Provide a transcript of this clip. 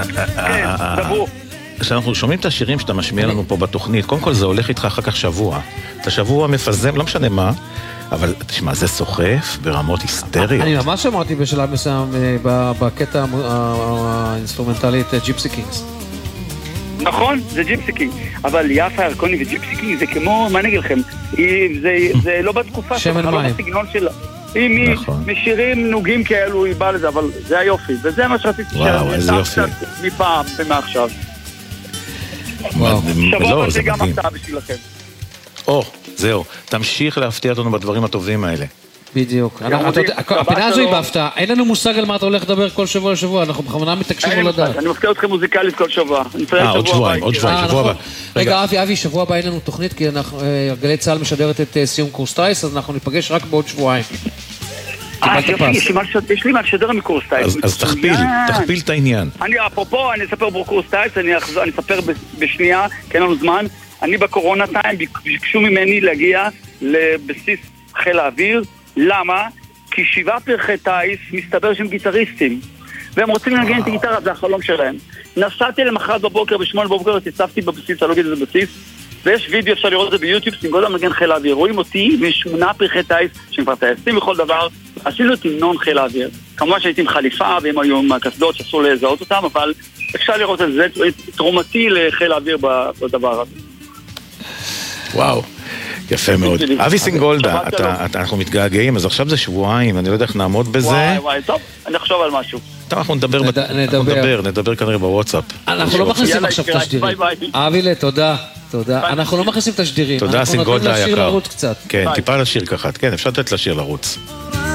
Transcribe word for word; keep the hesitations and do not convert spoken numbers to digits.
כן, דברו. כשאנחנו שומעים את השירים שאתה משמיע לנו פה בתוכנית, קודם כל זה הולך איתך אחר כך שבוע. אתה שבוע מפזם, לא משנה מה, אבל תשמע, זה סוחף ברמות היסטריות. אני ממש אמרתי בשלב מסוים בקטע האינסטרומנטלי את ג'יפסי קינגס. נכון, זה ג'יפסי קינג. אבל יפה ירקוני וג'יפסי קינג זה כמו, מה נגיד לכם, זה לא בתקופה שלך, לא בסגנון שלה. אם משירים נוגים כאלו היא באה לזה, אבל זה היופי. וזה מה שרציתי שאתה מפעם ומעכשיו. שבוע זה גם הפתעה בשבילכם. או, זהו, תמשיך להפתיע אותנו בדברים הטובים האלה. בדיוק. הפינה הזו היא בהפתעה. אין לנו מושג על מה אתה הולך לדבר כל שבוע לשבוע, אנחנו בכוונה מתעקשים לא לדעת. אני מפתיע אתכם מוזיקלית כל שבוע. אה, עוד שבועיים, עוד שבועיים, שבוע הבא. רגע, אבי, אבי, שבוע הבא אין לנו תוכנית, כי גלי צהל משדרת את סיום קורס טייס, אז אנחנו ניפגש רק בעוד שבועיים. יש לי מה לשדר מקורס טייס. אז תכפיל, תכפיל את העניין. אני, אפרופו, אני אספר בקורס טייס, אני אספר בשנייה, כי אין לנו זמן. אני בקורונה טיים, ביקשו ממני להגיע לבסיס חיל האוויר. למה? כי שבעה פרחי טייס מסתבר שהם גיטריסטים. והם רוצים לנגן את הגיטרה, זה החלום שלהם. נסעתי למחרת בבוקר, בשמונה בבוקר, תצפתי בבסיס, אני לא אגיד את זה בבסיס. ויש וידאו, אפשר לראות את זה ביוטיוב, סינגולה מנגן חיל האוויר. רואים אותי משמונה פרחי טייס, שהם כבר טייסים בכל דבר. עשינו את המנון חיל האוויר. כמובן שהייתי עם חליפה, והם היו עם הקסדות שאסור לזהות אותם, אבל אפשר לראות את זה, תרומתי לחיל האוויר בדבר הזה. וואו, יפה מאוד. אבי סינגולדה, אנחנו מתגעגעים, אז עכשיו זה שבועיים, אני לא יודע איך נעמוד בזה. וואי וואי, טוב, אני אחשוב על משהו. טוב, אנחנו נדבר, נדבר, נדבר כנראה בוואטסאפ. אנחנו לא מכניסים עכשיו תשדירים. אבילה, תודה. תודה. אנחנו לא מכניסים תשדירים. תודה, סינגולדה היקר. אנחנו נותנים לשיר לרוץ קצת. כן, טיפה לשיר ככה. כן, אפשר לתת לשיר לרוץ.